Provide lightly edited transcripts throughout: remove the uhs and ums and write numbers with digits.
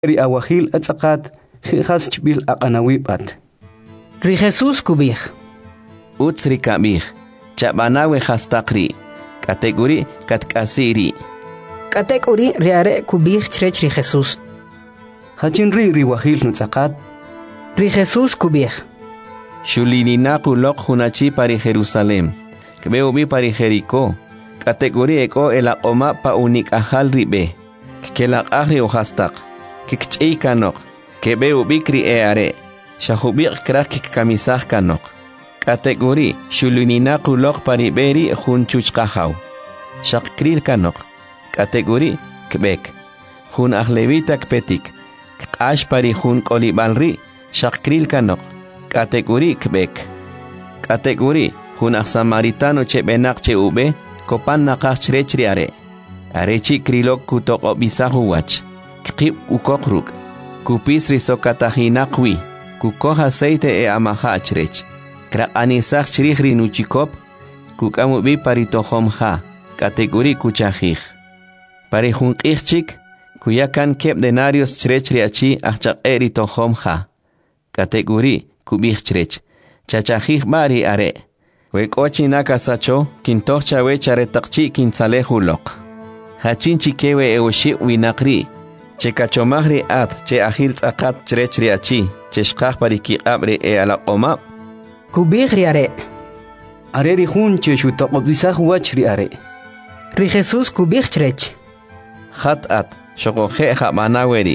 ri awahil atzaqat khas chbil aqanawibat. Ri Jesús kubih. Utsri kabih. Chabanawe hastakri. Kategori katkasiri. Kategori riare kubih chrech ri Jesús. Hachin ri wahil nutzaqat. Ri Jesús kubih. Shulinina kulok hunachi pari Jerusalem. Kbeubi pari Jericó. Kategori eko elakoma pa unik ahal ribe. Kelak ahri o hastak. Kikchei kanok. Kbeubi kri eare. Shahubik krak kikamisah kanok. Kategori shulinina kulok pari beri hun chuchkahaw. Shakkril kanok. Kategori kbek. Hun ahlevita kpetik. Kash pari hun kolibalri. Shakkril kanok. Kategori kbek. Kategori hun samaritano che benak che ube. Kopan nakach chrechri are. Arechi krilok kutok obisahu wach. Kip ukokruk. Kupis risokatahinakwi. Kukoh aceite e amaha chrech. Krak anisach chrihri nuchikop. Kukamubi paritohom ha. Kategori kuchahih. Parihun kichik. Kuyakan kep denarios chrechri achi achak eritohom ha. Kategori kubih chrech. Chachahih bari are. Wekochi nakasacho, kintocha wechare takchi kinsalehulok. Hachinchi kewe eoshi winakri. Che kachomahri at, che ahil tzakat chrechri achi, che shkah pariki abre e alakoma. Kubihri are. Are rihun che shutaqobisah wachri are. Ri Jesús kubih chrech. Hat at, shokohe habanaweri.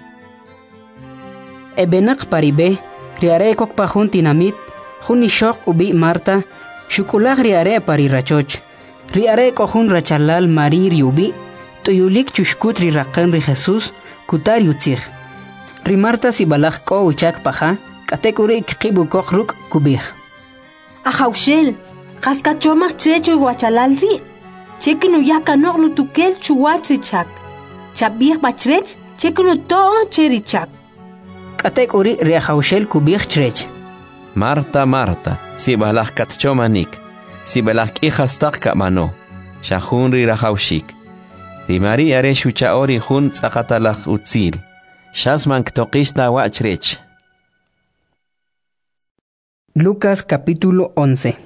Ebenak paribe, riare kok pahun tinamit, Huni shok ubi Marta, shukulah riare pari rachoch. Riare kohun rachalal mariri ubi, tuyulik chushkut ri rakan ri Jesús, kutar yutzich. Ri Marta si balak ko uchak paha, katekuri kikibu kokruk kubih. Ahaushel, kaskachomach checho guachalal ri. Chekinu yakanok no tukel chuwatri chak. Chabih bachrech, chekinu to cheri chak. Katekuri ri ahaushel kubih chrech. Marta, Marta, si balak katchomanik, si balak ihastak kamano, shahun ri rahaushik. Ri Maria re shuchaori hun tzakatalak utzil, shasman ktokista wachrech. Lucas capítulo 11.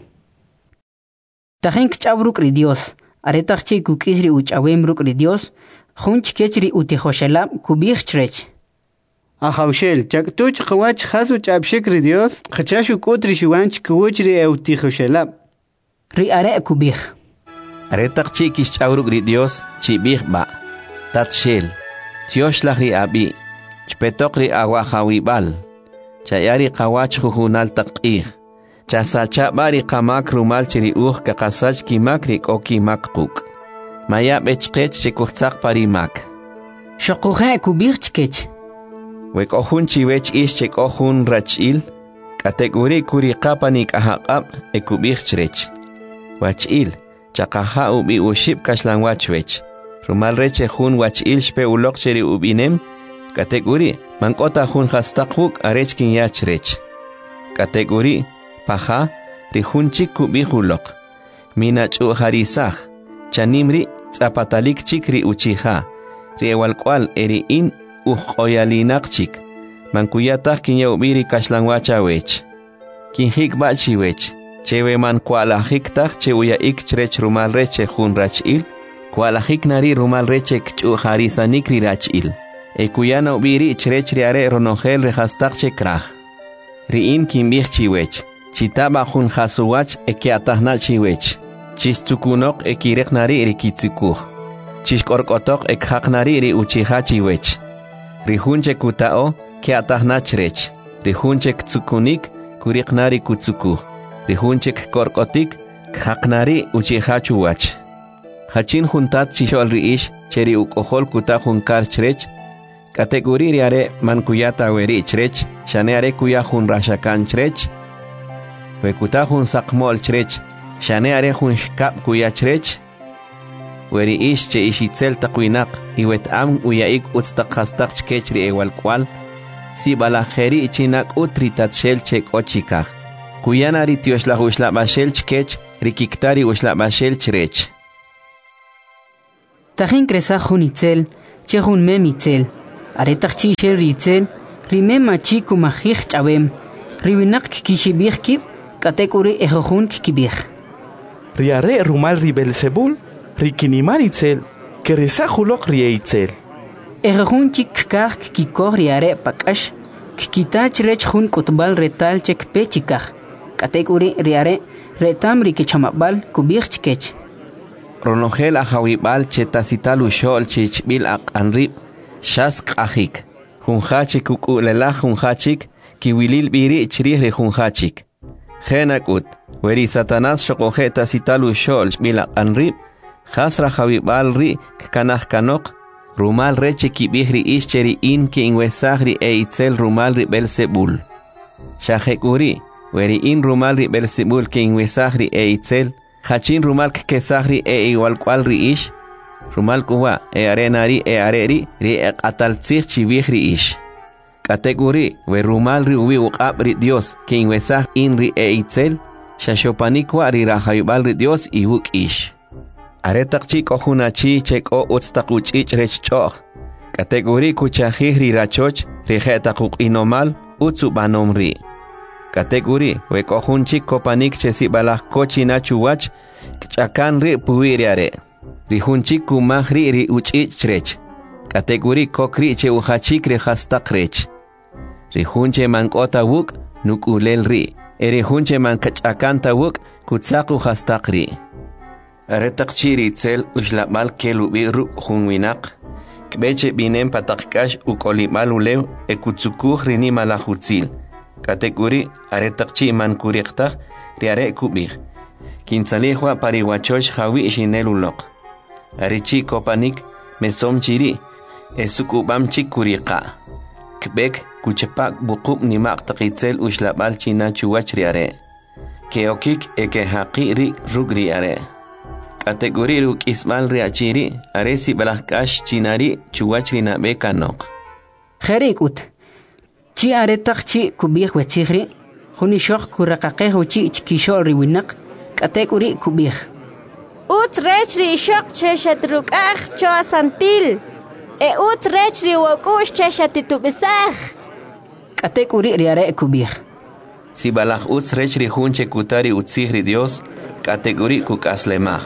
Tajen kchabruk ri Dios, aretachchi kukisri uchawembruk ri Dios, hun chkechri utihoshelab kubih chrech. Ahaushel, chaktuch qawach khasu chabshikri Dios, khachashu kutri shiwanch kuchri eutikoshelab. Ri are kubih. Aretak chikish chauruk ri Dios, chibih ba. Tatshel, tioshlach ri abi, chpetok ri awahawibal. Chayari qawach huhunal taqih. Chasacha bari qamak rumal chiri kakasach kimakri oki makquk. Maya bechkech chikuchak parimak. Shokuhe kubih chkech. Wek ohun chiwech ish chek ohun rachil, kategori kuri kapanik ahaqab ekubich chrech. Wachil, chakaha ubi uship kashlan wachwech. Rumal reche hun wachil shpe ulok cheri ubinem, kategori mankota hun hastakuk arechkin yachrech. Kategori paha rihun chik kubich ulok. Minachu harisah, chanimri zapatalik chikri uchiha, riewalkwal eri in oyalinakchik, mankuyatah kinyawbiri kashlanwachawech. Kinhik bachiwech, chewe man kualahiktak che uyaik chrech rumal reche hun rachil, kualahik nari rumal reche kchu harisanikri rachil. Ekuyana ubiri chrech riare ronogel rehastak che krah. Riin kimbich chiwech, chitaba hun hasuwach ekiatahna chiwech. Chistukunok ekirek nari rikitsikuh. Chishkorkotok ekhak nari ri uchiha chiwech. Rihunche kutao, ke atahna chrech. Rihunche ktsukunik, kuriknari kutsuku. Rihunche korkotik, khaknari uchihachuwach. Hachin juntat chishol riish, cheri ukohol kuta junkar chrech. Kategori riare mankuyata weri chrech, shaneare kuya jun rashakan chrech. Wekuta jun sakmol chrech, shaneare jun shkap kuya chrech. Weri ish che ishitzel takwinak, iwet am uyaik utstakastak chkechri ewalkwal, si balajeri chinak utritat shel chek ochikah. Kuyanari tioshlah ushlabashel chkech, rikiktari ushlabashel chrech. Tajin kresa jun itzel, che jun mem itzel, Aretaq chi shel ritzel, rime machi kumajij chabem. Ribinak kishibij kip, katekuri ejojun kibij. Riare rumal ribelsebul, rikinimar itzel, keresajulok rieitzel. Ejojun chik kaj kikoj riare pakash, kikitach rech jun kutbal retal chek pechikaj. Katekuri riare, retam rikichamabal kubij chkech. Ronogel ajawibal chetasitalu shol chichbil anrib, shask ajik. Junhachik kukulelaj junhachik, kiwilil biri chrih junhachik. Genakut, weri Satanás shokoje tasitalu shol chbil anrib, hasra jawibal ri kanaj kanok, rumal reche kibihri ischeri in ki inwesagri itzel rumal ri Belzebul. Shahekuri, weri in rumal ri Belzebul ki inwesagri itzel, hachin rumal kesagri igual cual ri ish, rumal kuwa arenari areri ri ataltzir chibihri ish. Kategori we rumal ri ubi uqab ri Dios ki inwesag in ri itzel, shashopanikwa ri rahayubal ri Dios ibuk ish. Aretak chik ojunachi chek o utstakuch ich rech choch. Kategori kuchajih ri rachoch ri jetakuk inomal utsu banom ri. Kategori we kohun chik kopanik chesi balak kochina chuwach kchakan ri puiriare. Ri hun chik kumahri ri uchich rech. Kategori kokri che uhachik ri hastak rech. Ri hun che mankota wuk nukulel ri. Eri hun che mankachakanta wuk kutsaku hastak ri. Aretak chiri tzel ushlabal kelubi ru hunwinak. Kbeche binem patakkash ukolimal ulew ekutsukuh rini malahutzil. Kategori aretak chi mankuriqtaq riare kubih. Kinsalihwa pariwachosh hawi shinelulok. Arichi kopanik mesom chiri esukubam chikuriqa. Kbek kuchepak buqub nimaq taqitzel ushlabal china chuwach riare. Keokik eke haqi ri rugri are. Kategori ruk ismal riachiri aresi balakash chinari chuwachri na bekanok. Kherikut. Chi aretak chi kubih wetzigri, hunishok kurakaqeh uchi chkishol riwinak, kategori kubih. Ut rechri shok cheshatruk cho asantil. Ut rechri wakush cheshatitubisaj. Kategori riare kubih. Si balak ut rechri hunche kutari utzigri Dios, kategori kukaslemaj.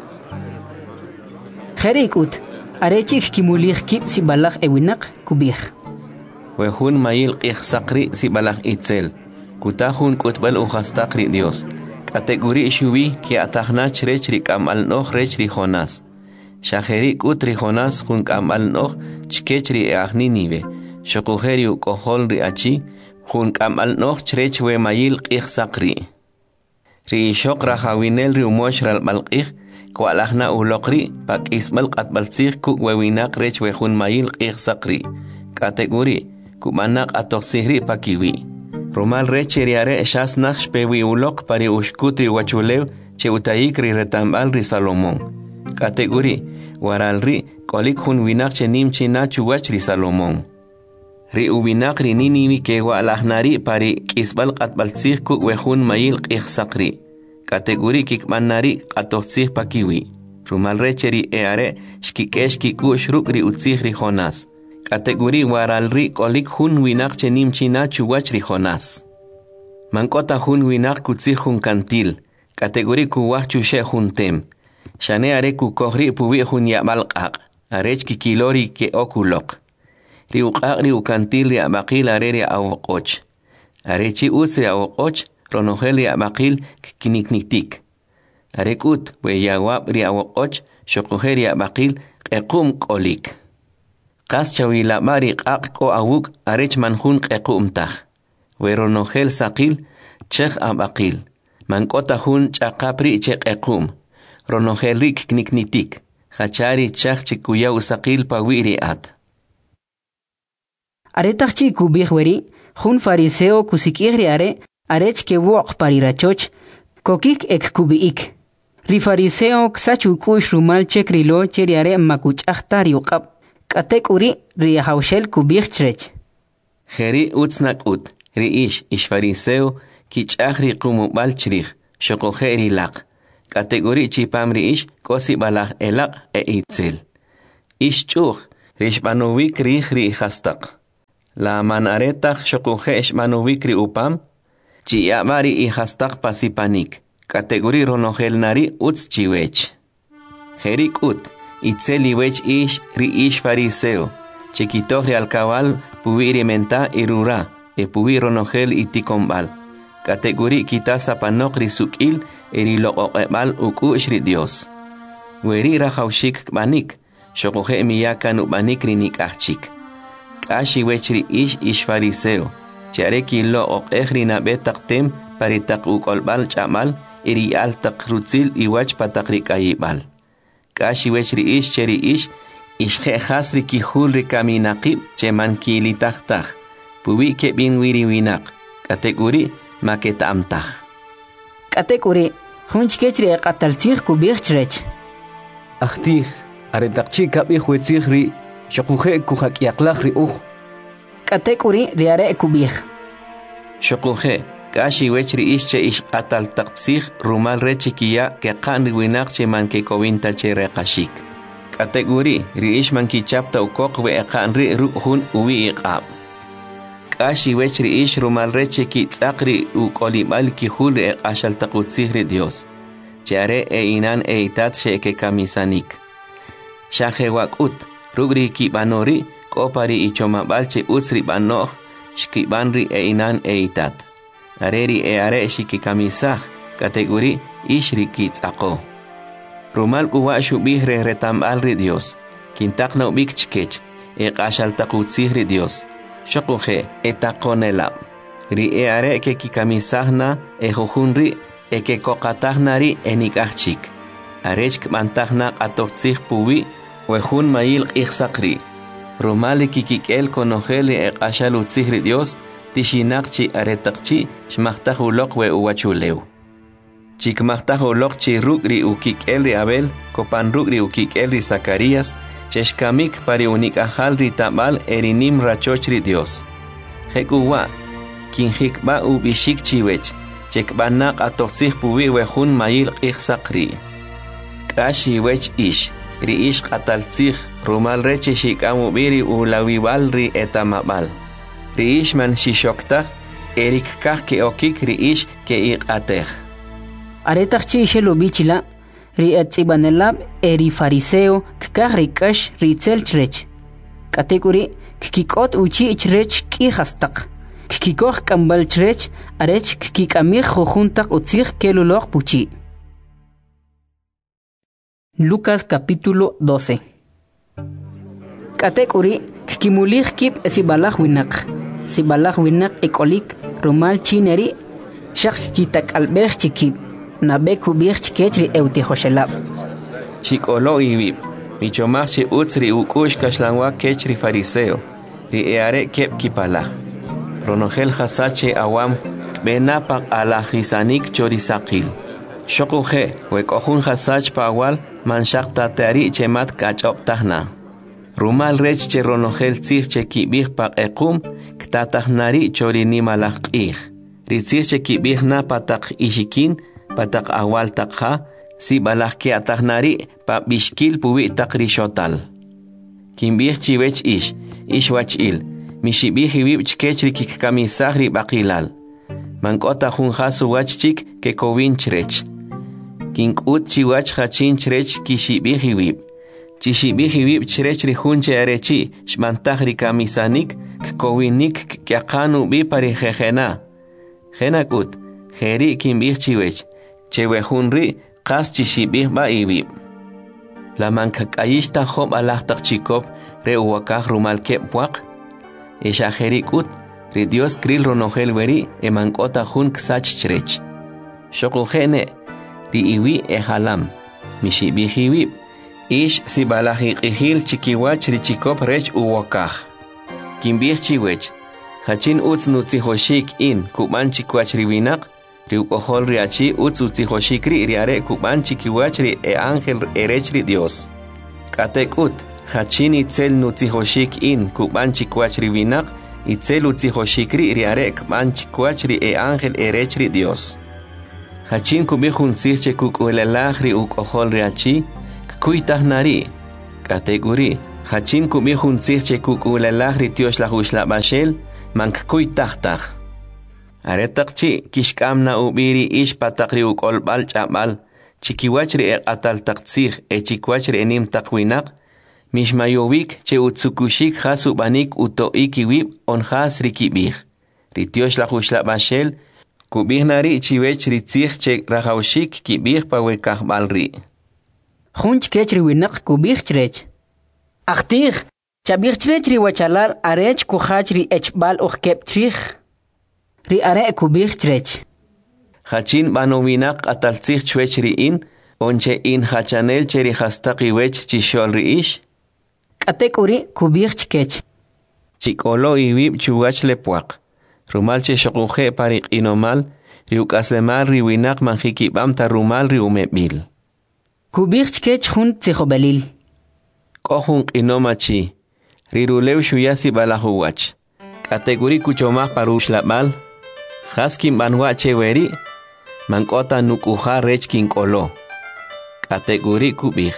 Kherikut, arechik kimulih kip si balak ewinak kubih. Wehun mayil qih sakri si balak itzel. Kutahun kutbal uhastakri Dios. Kategori shubi ki ataknach rechri kamal noh rechri Jonas. Shaheri kutri Jonas hun kamal noh chkechri eagni nive. Shokuheri ukohol ri achi hun kamal noh chrech we mayil qih sakri. Ri shok rahawinel ri umoshral balqih kwalahna ulokri pak ismal qatbalsir ku wewinak rech we hun mayil qih sakri. Kategori kumanak atoksihri pakiwi. Rumal recheriare shas naksh pewi ulok pari ushkutri wachulew che utayikri retambal ri Salomón. Kategori waral ri kolik hun winak che nimchi nachu wach ri Salomón. Ri uwinak ri niniwi ke walahnari pari kisbal qatbalsih ku wehun mayil qih sakri. Kategori kikmanari atoksih pakiwi. Rumal recheri eare shkikesh kikush rukri utsihri Jonas. Kategori waral ri kolik hun winak che nimchina chuwach ri Jonas. Mankota hun winak kutsi hun kantil. Kategori kuwach chushe hun tem. Shane are kukohri puwi hun yabal qaq. Arech kikilori ke okulok. Ri uqaq ri ukantil ri abaqil are ri awoqoch. Arechi us ri awoqoch ronogel ri abaqil kinikniktik. Arekut we yawab ri awoqoch shokuhe ri abaqil qequm kolik. Qas chawila mari qaq ko awuk arech manhun qequmtaj. Weronogel saqil chekh abaqil. Mankota hun chaqapri che qequm. Ronogel rik kniknitik. Hachari chakh chikuya usaqil pawiri at. Aretak chi kubih weri, hun fariseo kusikigri arech ke wok parirachoch, kokik ek kubiik. Ri fariseo ksachu kush rumal chekrilo cheri are makuch ahtari uqab. Katek uri ri hawshel kubih chrech. Jeri utsnak ut, ri ish fariseo kichagri qumubal chrich, shokojeri laq. Kategori chipam ri kosi balaj elaq itzel. Ish chuch, rishmanuvik ri hastaq. La manaretaq shokuje ishmanuvik ri upam, chiamari i hastaq pasipanik, kategori ronogel nari uts chiwech. Jerik ut, itzeli wech ish ri ish fariseo, chequitoh ri alcabal pubiri menta irura, pubi ronogel itikombal. Kategori kita sapanok ri sukil eri loqoqebal ukush ri Dios. Weri rahaushik banik, shokuje miyakan ubanik ri nikachik. Kashi wechri ish fariseo, chareki loqoqej ri nabetaktem paritak ukolbal chamal eri altak rutzil iwach patak ri kayibal. Kashi wechri ish cheri ish khasri kihul ri kaminaqib cheman kilitahtaj, pubi ke bin wiri winak, kategori maketamtaj. Kategori, hunchkechri qataltzij kubijchrech. Ahtij, aretakchi kabij wetzij ri, shokuje kujakyaqlaj ri uj. Kategori riare kubij. Shokuje, kashi wechri ish che ish qataltaktzij rumal rechikiya ke qan ri winak cheman ke kovinta che reqashik. Kategori ri ish man kichapta ukoq we eqan ri ruhun uwi iqab. Kashi wechri ish rumal reche ki tzaqri ukolibal ki hul eqashal taqutzih ri Dios. Chare inan itat sheke kamisanik. Shaje wakut rugri ki banori kopari ichomabal che utsri banoh shkibanri inan itat. Areri are shiki kamisah kategori ishri ki tzaqo. Rumal kuwa shubih retambal ri Dios. Kintakna ubik chkech eqashal taqutzih ri Dios. Shokuje etakonela. Ri are ke kikamisahna jujunri ke kokatahnari enikachik. Arechk mantahna atotzih puwi wejun mail ichsakri. Rumali kikikel konojeli eqashalutzih ri Dios tishinakchi aretakchi shmahtahulok we uwachuleu. Chikmahtahulok chi rugri ukikel ri Abel kopan rugri ukikel ri Zacarías cheshkamik pari unikajal ri tabal erinim rachochri Dios. Hekuwa, kinjikba ubishik chiwech, chekbanak atoxih puwi wejun mayil ichsakri. Kashi wech ish, ri ish qataltzih, rumal reche shikamubiri ulawiwal ri etamabal. Ri ish man shishoktaj, erik kaj ke okik ri ish ke iqatej. Aretakchi ishelo bichila, ri etzibanelab eri fariseo kkaj rikash ritzel chrech. Kategori kikot uchi chrech ki hastaq. Kikoj kambal chrech arech kikamij jujuntak utzij keluloj puchi. Lucas capítulo 12. Kategori kikimulij kip sibalaj winak. Sibalaj winak ekolik rumal chineri shak kitak albej chikip. Nabeku birch ketri eutihoshelab. Chikolo ibib, michomachi utsri ukush kashlangwa kechri fariseo, ri eare kep kipalaj. Ronogel hasache awam, benapak alajisanik chorisakil. Shokuje, wekohun hasach pawal, manshak tateari chemat kachop tahna. Rumal rech che ronogel tzich che kibih pak ekum, ktatahnari chorini malakih. Ritzich che kibih na patak ishikin, patak awal takha, si balak ke atahnari pa bishkil puwi takrishotal. Kimbih chiwech ish wachil, mishibih hibib chkechri kikamisahri bakilal. Mankota hun hasu wachchik ke kovin chrech. Kinkut chiwach hachin chrech kishibih hibib. Chishibih hibib chrechri hunche arechi, shmantahri kamisanik, kovinik kyakanu bi parihejena. Genakut, jeri kimbih chiwech. Chewejunri qas chishibih ba ibib. La mankakayishta job alahtak chikop re uwakaj rumal kepwak. Eshajerikut ri Dios kril ronogel weri emankota jun ksach chrech. Shokujene ri iwi ehalam. Mishibih ibib. Ish sibalajikihil chikiwach ri chikop rech uwakaj. Kimbih chiwech. Hachin utz nutzihoshik in kuban chikwach riwinak. Riukohol riachi utzutsihoshikri riare kuban chikiwach ri ángel erechri Dios. Katekut, hachin itzel nutzihoshik in kuban chikwach riwinak, itzel utzihoshikri riare kuban chikwach ri ángel erechri Dios. Hachin kubihun sirche kukuelelaj ri ukohol riachi, kuitahnari. Kategori, Hachin kubi huntzih che kukulalaj ritiosh la hushla bashel, mankkuy tahtaj. Aretakchi kishkamna ubiri ish patakri ukolbal chabal, chikiwachri atal taktsih chikiwachri enim takwinak, mishmayovik che utsukushik hasubanik utoikiwib onjas rikibih. Ritiosh la hushla bashel, kubih nari chiwech ritzih che rahawshik kibih pawekahbalri. Hunch kechri winak kubih chrech. Achtir, chabih chrech ri wachalar arech kuhachri echbal keptrich. Ri are kubih chrech. Hachin banowinak ataltzih chwech riin, onche in hachanel cheri hastaki wech chishol riish. Katek uri kubih chkech. Chikolo iwib chuwach lepuak. Rumal che shokuje parik inomal, riukaslemal riwinak manjikibam ta rumal riumebil. Kubih chkech hun tsijobalil. Kohun inomachi, rirulew shuyasi balahuwach. Kategori kuchomah parush-labal, haskin banwache weri, mankota nukuha rech kinkolo. Kategori kubih,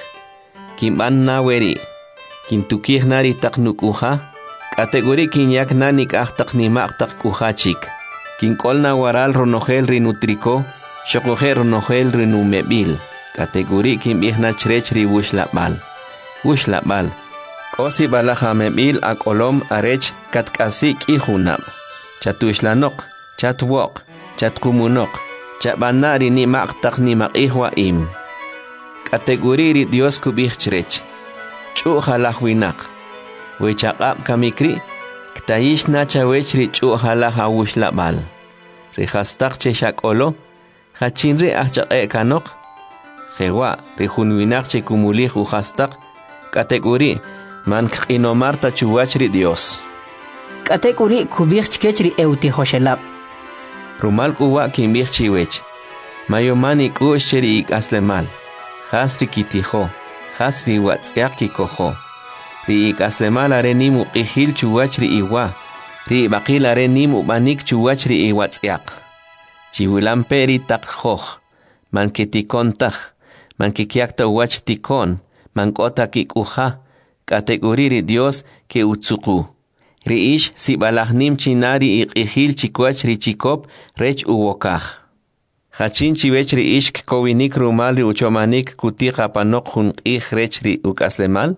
kimban na weri, kintukih nari tak nukuha, kategori kinyak nanik ahtak nimak tak kuhachik. Kinkol na waral ronogel rinutriko, shokogel ronogel rinumebil. Kategori kimbih na chrech ri wush-labal. Wush-labal. Kosi balajamebil akolom arech katkasik ihunab. Chatushlanok, chatwok, chatkumunok, chabanari ni maktak ni makihwa im. Kategoriri Dios kubih chrech. Chu halahwinak. Wechakap kamikri, ktayish na chawechri chu halahawushlabal. Rihastak cheshak olo, hachinri ahchak kanok. Hewa, rihunwinak che kumulih uhastak. Kategori mank inomarta chuwachri Dios. Kategori kubih chkechri euti hoshelab. Rumal kuwa kimbih chiwech. Mayomani kushcheri ik aslemal. Hasri kitiho. Hasri watsyak kikoho. Ri ik aslemal are nimu qihil chuwachri iwa. Ri bakil are nimu banik chuwachri iwatsyak. Chiwilamperi takhoh. Manketikon tak. Mankikiakta wach tikon. Mankota kikuha, kategoriri Dios ke utsuku. Riish si balahnim chinari iqihil chikwach richikop rech uwokah. Hachin chiwech riish kowinik rumal ri uchomanik kutika panok hun rech ri ukaslemal.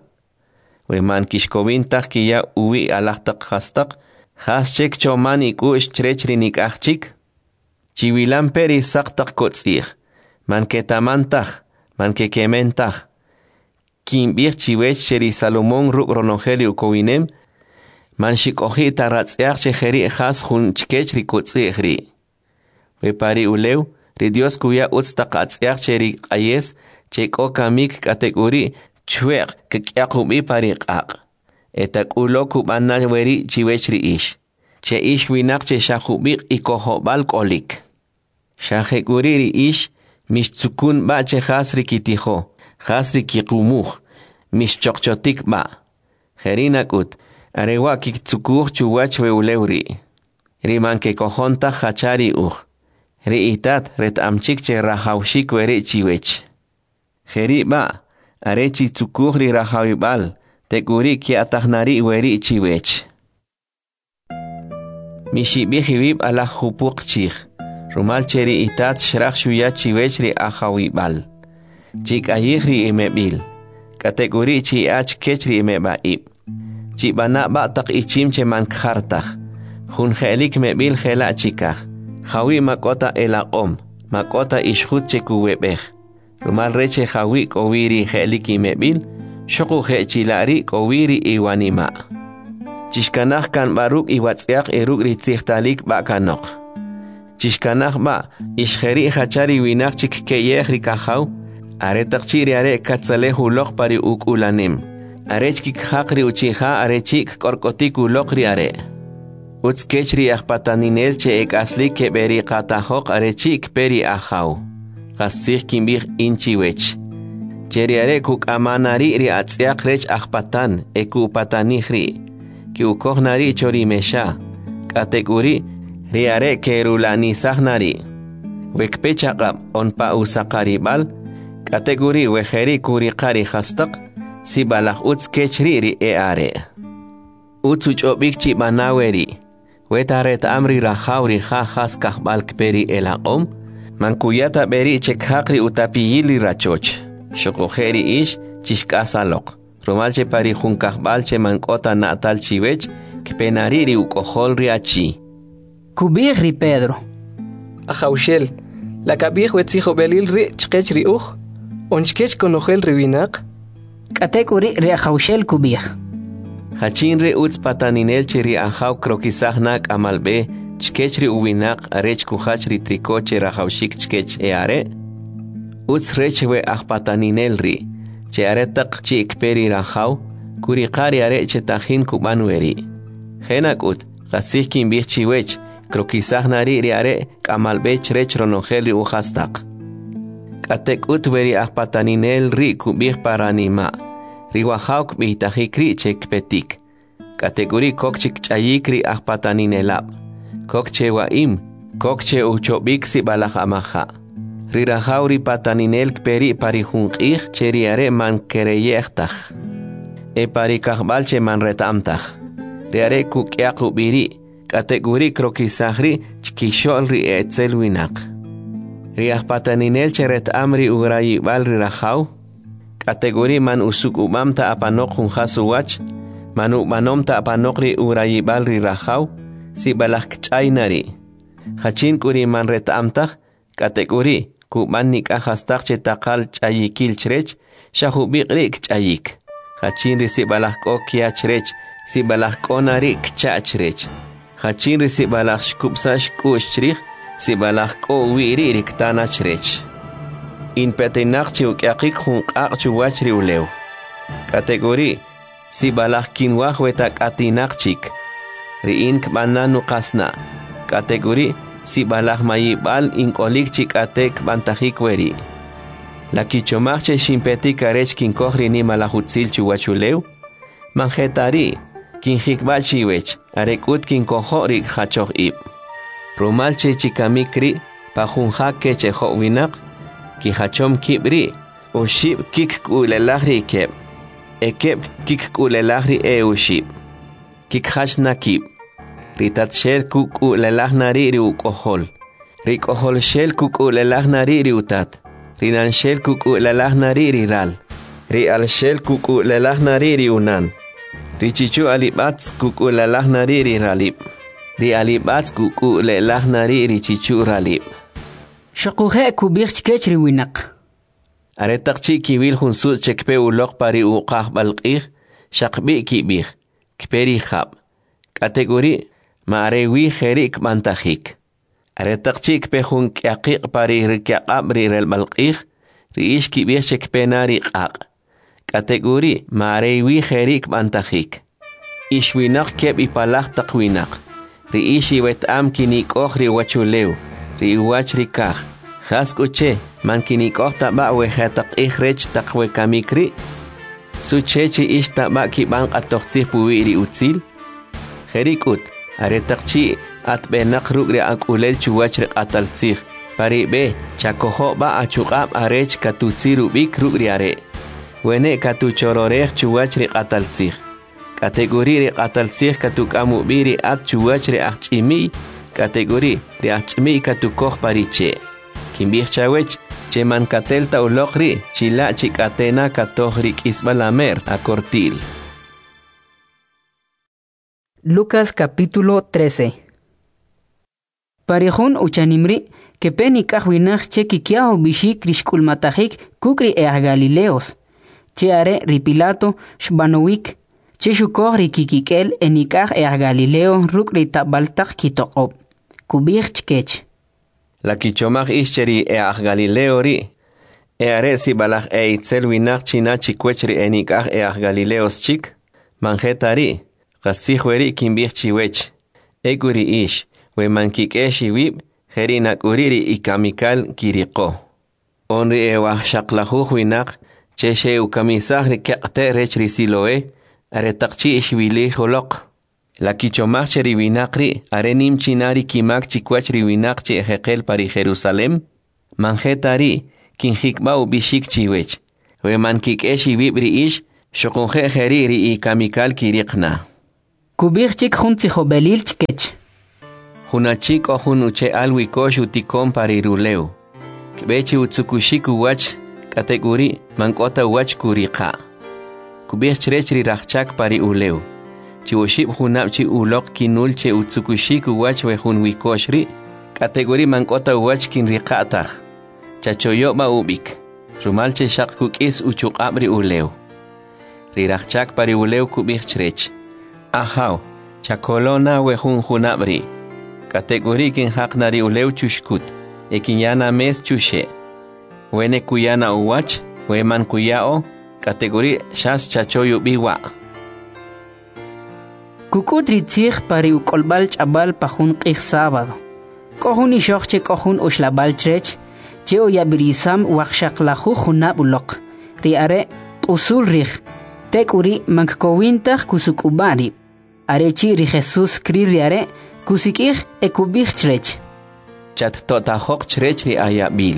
Weman kishkowin tak kiya uwi alahtak hastak. Haschek chomani kush chrech rinik achchik. Chiwilan peri saktak kotzir. Manketamantak, mankekementak. Kimbir chiwech cheri Salomón ruk ronogeli ukowinem, manshikohi taratziach cheheri has hun chkech rikutzihri. Bepari ulew, ri Dios kuya utztaqatziach cheri ayes, cheko kamik kategori chweq kekyakubi pariqaq. Etak ulo kubana weri chiwech ri ish. Che ish winak che shakubik ikohobal kolik. Shahekuri ri ish, mishtzukun ba che has rikitiho. Hasri kikumuh, mishchokchotik ba. Jerinakut, arewa kiktukuh chuwach weulewri. Riman ke kohonta hachari Ri itat ret amchik che rahawshik weri chiwech. Jeri ba, arechi tukuh ri rahawibal, tekuri ki atahnari weri chiwech. Mishibihibib ala hupuk chich. Rumal cheri itat shrach shuya chiwech ri ahawibal. Chik ayihri imebil. Kategori chi ach kechri imebaib. Chi bana batak ichim che mankhartak. Hun helik mebil hela chikah. Hawi makota elaqom. Makota ishhut che kuwebeh. Rumal reche hawi kowiri helik imebil. Shoku he chilari kowiri iwanima. Chishkanach kan baruk iwatsiak eruk ritzihtalik bakanok. Chishkanach ba ishheri hachari winak chik keyeh rikahaw. Aretak chiri are katzaleh ulok pari ukulanim. Arechkik hakri uchiha arechik korkotik ulokri are. Utskechri ahpataninel che ek asli ke beri katahok arechik peri ahaw. Kasih kimbih inchiwech. Cheri are kuk amanari ri atziak rech ahpatan eku patanihri. Ki ukohnari chori mesha. Kategori ri are kerulani sahnari. Wekpechakab onpa usakaribal. Kategori wejeri kuri qari hastak, si balaj uts kechri ri are. Utsu chobik chi banaweri. Wetaret amri rajauri jajas kahbalk peri elaqom. Mankuyata beri chekhakri utapiyili rachoch. Shokojeri ish chishkasalok. Romalche pari junkahbalche mankota natal chivech. Kpenariri ukojolri achi. Kubigri Pedro. Ajaushel. La kabij wetzijo belil ri chkech ri uj. Onchkech konojel riwinak. Katekuri ri ajaushel kubig. Hachinre uts pataninel chiri ajaw krokisahnak amalbe. Chkechri uwinak arech kuhachri trikoche rajaushik chkech eare. Uts rechwe ajpataninel ri. Che aretak chi ikperi rajaw. Kurikari are che tajin kubanueri. Henak ut. Gasihkin bichiwech. Krokisahna ri are kamalbech rech ronojeli uhastak. Katek ut veri ajpataninel ri kubih paranima. Riwahauk bitajikri chek petik. Kategori kokchik chayikri ajpataninelab. Kokche waim, kokche uchobik si balajamaja. Rirajauri pataninel peri parijunqih cheriare man kereyechtaj. E parikajbalche man retamtaj. Riare kukyakubiri. Kategori krokisahri chkisholri etzelwinak. Riajpataninel cheret amri urayibal rirajau. Kategori man usuk umamta apanok junjasuwach. Manu manomta apanokri urayibal rirajau. Si balak chaynari. Hachin kuri man retamtaj. Kategori kuban nikahastak chetakal chayikil chrech. Shahubikri chayik. Hachin risi balak okia chrech. Si balak onari kchachrech. Hachin risi balak shkupsash kushchrich. Si balak ko wiri riktana chrech. In petenak chiukyakik junkak chuwachri ulew. Kategori si balak kinwah wetak atinak chik. Riin kbananu kasna. Kategori si balak mayibal inkolik chik atek bantajik weri. La kichomachche shimpetik arech kinkohri ni malahutsil chuwachulew. Manjetari kinjikbachi wech arekut kinkohorik hachoh ib. Romalche chikamikri pajunjak kecheho winak. Kihachom kibri o shib kik kulelahri keb. Ekeb kik kulelahri ushib. Kik hashna kib. Ritat shel kulelahnari ri ukohol. Rik ohol shel kulelahnari ri utat. Rinan shel kulelahnari ri ral. Ri al shel kulelahnari ri unan. Richichu alibats kulelahnari ri ralib. Ri alibats kulelahnari ri chichu ralib. Shakuje kubig chkechri winak. Aretak chi kiwil hunsus chekpe ulok pari uqah balqih. Shakbi kibig. Kperi khab. Kategori maarewi kherik mantajik. Aretak chi kpe hun kyaqik pari rikyaqab rirel balqih. Riish kibig chekpe nari qaq. Kategori maarewi kherik mantajik. Ishwinak keb ipalak takwinak. Riishi wetam kinik ohri wachulew. Riwach rikaj. Jaskuche, mankinikoj taba wejatak ihrech takwe kamikri. Suchechi ish taba kiban atoxih puwiri utzil. Jerikut, aretakchi atbenak rugri akulel chuwach atalzih. Paribe, chakojo ba achukab arech katutsiru bik rugri are. Wene katuchororech chuwach atalzih. Kategori atalzih katukamu biri at chuwach achimi. Kategori riachmi katukoj pariche. Kimbih chawech, che mankatelta ulokri, chila chikatena katohrik isbalamer a cortil. Lucas capítulo 13. Parejón uchanimri, que peni kahwinach che kikiao bishik rishkulmatajik kukri Galileos. Che are ripilato shbanowik, che shukoj rikikikel enikaj Galileo rukri tabaltak kitokob. Kubig chkech. La kichomach ischeri Galileo ri. Are si balach itzel winak china chikwechri enikaj Galileos chik. Manjetari. Gasihweri kimbich chiwech. Eguri ish. We mankik wib. Herinak uriri ikamikal kiriko. Onri shaklahuj winak. Cheshe ukamisah rikyakte rechri siloe. Aretakchi ishwili holok. La kichomach cheriwinakri, arenim chinari kimak chikwach riwinak che ejekel pari Jerusalem. Manjetari, kinjikbau bishik chiwech. We mankik vibri ish, Xoqonje jeriri y kamikal kiriqna. Kubich chik jun tzijobelil chkech. Junachik o junuche alwikosh utikon pariruleu. Kbechi utsukushiku wach kategori mankota wach kuriqa. Kubich chrechri rachak pariuleu. Chiwoshib junapchi ulok kinulche utsukushiku wach we junwikoshri. Kategori mankota wach kinriqatah. Chachoyoba ubik. Rumalche shak kukis uchuqabri uleu. Rirachak pariuleu kubich chrech. Ahaw, chakolona we junabri. Kategori kin haknari uleu chushkut. Ekinyana mes chushe. Wene kuyana uwach, weman kuyao, kategori shas chachoyu biwa. Kukutri tzig pari ukolbal chabal pajun qig sábado. Kohun ishokche kohun ushlabal chrech, cheo yabirisam wakshaklahu junab ulok. Riare usul rich, tekuri mankowintach kusukubari. Arechi ri Jesus kri riare, kusikig ekubich chrech. Chat totahok chrech ri ayabil.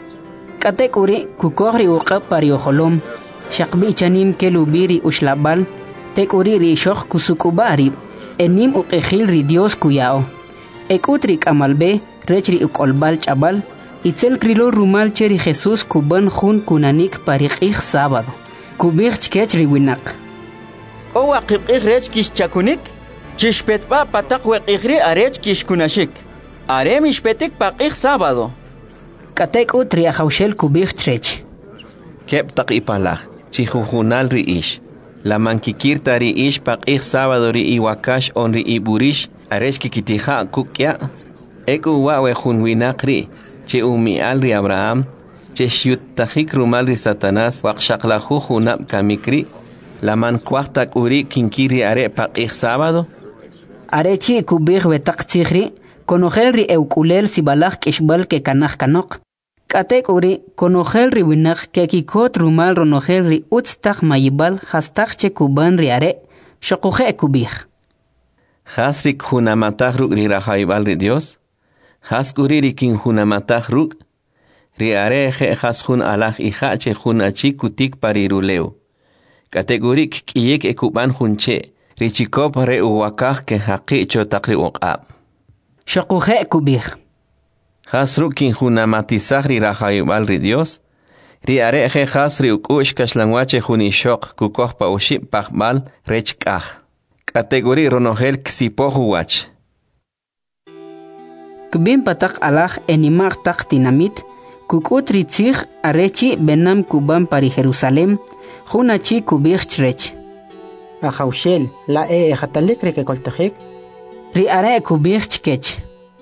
Katekuri kukogri uqab pari ojolom, shakbi chanim kelubiri ushlabal, tekuri ri shok kusukubari, enim uqejil ri Dios kuyao. Ekutri kamalbe, rechri ukolbal chabal, itzel krilo rumal cheri Jesus kuban jun kunanik pari qig sábado. Kubich chkech ri winak. Owa qibqig rech kish chakunik, chishpetpa patak weqigri arech kish kunashik. Are mishpetik paqig sábado. Katek utri ahaushel kubich trech. Kep tak ipalach, chihujunal ri ish. La mankikirta ri ish paqig sábado ri iwakash on ri iburish, arech kikitija kukya. Eku wawe junwinakri, che umial ri Abraham, che shiutajik rumal ri Satanás, wakshaklahu junab kamikri, la mankwachtak uri kinkiri are paqig sábado. Arechi kubich wetak tzigri, konogel ri eukulel sibalach kishbal ke kanach kanok. Katek uri konogel ri winak ke kikot rumal ronogel ri utstak mayibal hastak che kuban ri are, shokuje kubich. Hasrik hunamatach ruk ri rahaibal ri Dios. Haskuri ri kin hunamatach ruk. Ri are je haskun alach ija che hunachi kutik pariruleu. Kategorik kiyek ekuban hunche. Ri chikop re uwakach ke haqi chotak ri uqab. Shokuje kubich. Hasruk kin hunamatizach ri rahaibal ri Dios. Ri are je hasri ukush kashlanwache hunishok kukoh pa uship pachbal rechkach. Kategori ronogel ksipohu wach. Kbin patak alach enimach tak tinamit, kukut ritzich arechi benam kuban pari Jerusalem, junachi kubich chrech. Ahaushel, la ejatalik rekekoltajik. Ri are kubich chkech.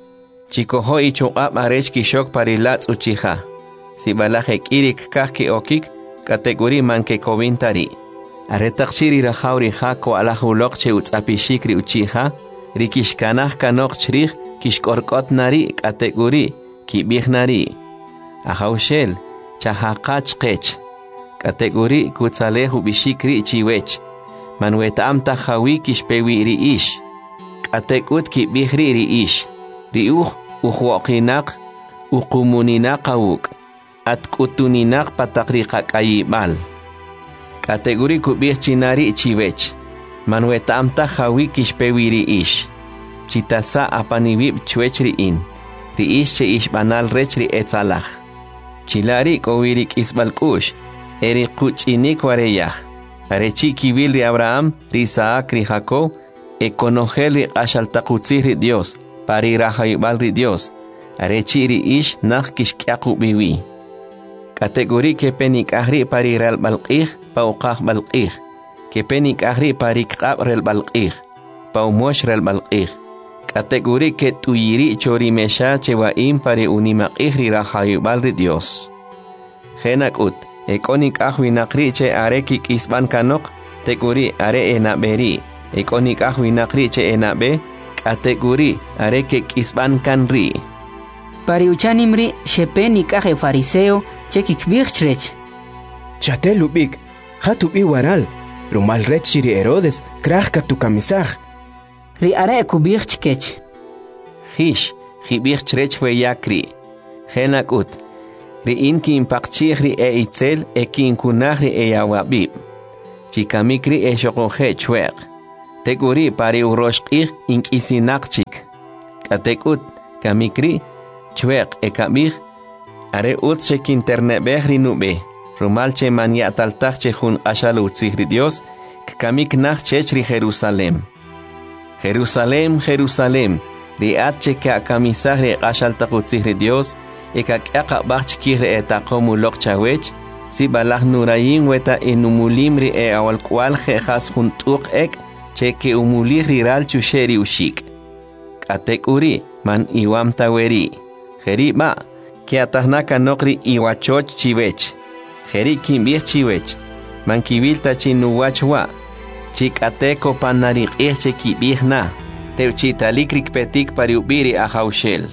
Chikoho ichuqab arech kishok pari latz uchija. Si balajek irik kahki okik, kategori manke kovintari. Aretakshiri rahauri hako alahulok che utzapishikri uchija, rikishkanach kanok chrich kishkorkot nari kategori kibich nari. Ahaushel, chahakach kech. Kategori kutzalehu bishikri chiwech. Manwetam tahawi kishpewi ri ish. Katekut kibihri ri ish. Riuch uhuokinak ukumuninak awuk. At kutuninak patakriqak ayibal. Kategori kubich chinari chiwech. Manwetam tahawi kishpewi ri ish. Chitasa apanibib chwech ri in. Ri ish che ish banal rech ri etzalach. Chilari kowirik isbalkush. Eri kuchinik wareyach. Arechi kibil ri Abraham, ri Isaac, ri Jacob. Ekonogel ri ashaltakutzih ri Dios. Pari rahaibal ri Dios. Arechi ri ish nach kishkyaku biwi. Kategori ke penik ahri pari rel balqih, pauqah balqih. Ke penik ahri pari kqab rel balqih, paumosh rel balqih. Kategori ke tuyiri chori mesha chewaim pari unimaqih ri rahaibal ri Dios. Genakut, ekonik ahwi nakri che are kik isban kanok, teguri are enaberi. Ekonik ahwi nakri che enabe, kategori are kik isban kanri. Pari uchanimri shepen ikaje fariseo chekik birchrech. Chatel ubik, hatubi waral, rumal rechiri Herodes, krachka tu kamisaj. Ri are kubirchkech. Hish, hibirchrech we yakri. Genakut, ri inki impakchih ri itzel eki inkunah ri yawabib. chikamikri eshoqoje chweq. Tekuri pari uroshqih inkisinaqchik. Katekut kamikri chweq ekamih are utsek internet behri nube. Rumalche man yataltache jun ashalu tzihri Dios kamik nach chechri Jerusalem. Jerusalem, Jerusalem, riatche ka kamisahre ashaltaku tzihri Dios ekak bachkire etakomu lokchawech si balah nurayin weta enumulimri awalkwal jejas juntuk ek cheke umuli riral chusheri ushik. Katek uri man iwam taweri. Jeri ma que atahnaka nokri iwachoch chivech. Jeri kimbir chivech. Man kibilta chinuwachwa. Chikateko panarik irche kibirna. Teuchitalikrik petik pariubiri ahaushel.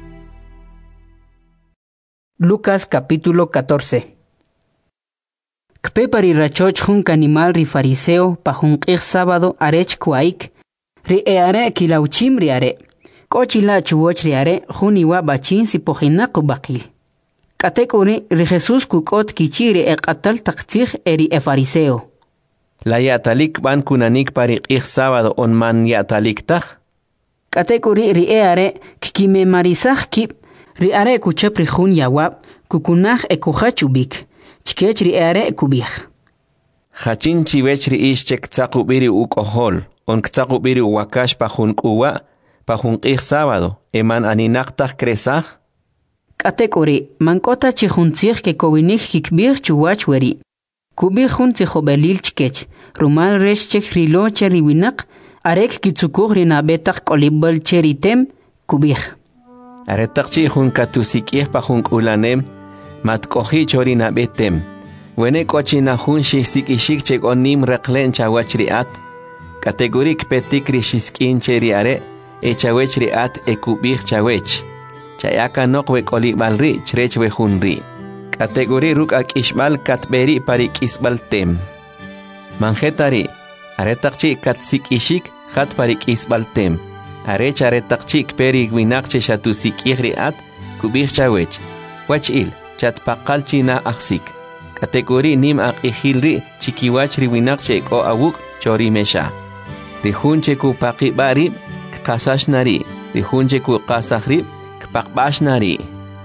Lucas capítulo 14. Kpe parirachoch jun animal ri fariseo pa jun sábado arech kuaik. Ri eare kilauchim ri are. Kochila chuwoch ri are jun iwa bachin si pojinaku bakil. Katek uri ri Jesús kukot kichiri atal taktzich eri fariseo. La yatalik ban kunanik parik sábado on man yatalik tak. Katek uri ri eare kikime marisach kip. Ri are kuchap ri jun yawab kukunach ekujachubik. Chikech ri are kubich. Hachin chivech ri ishchek tzakubiri ukohol. On ktzakubiri wakash pa jun kuwa. Pa jun sábado. Eman aninaktak kresach. Katekori mankota chihuntzich ke kowinik kikbir chuwach weri. Kubir jun tzihobelil chikech. Rumal resh chek rilo cheri winak. Arek kitsukur rinabetak kolibel cheritem kubir. Aretakchi jun katusikir pa jun ulanem. Matkohi chorina betem. Wene kochina jun shisik ishik chek onim reklen chawachriat. Kategorik petikri shiskin cheriare. Echawechriat ekubir chawech. Chayaka nokwe kolibalri chrechwe junri. Kategori ruk ak ishbal katberi parik isbal tem. Manjetari. Aretakchi katsik ishik hat parik isbal tem. Arech aretakchik peri winakche shatusik ihriat kubir chawech. Wachil. Chat pakal china aksik. Kategori nim ak ihilri chikiwachri winakche ko awuk chori mesha. Rihunche ku pakibari kasashnari. Rihunche ku kasahri pakbashnari.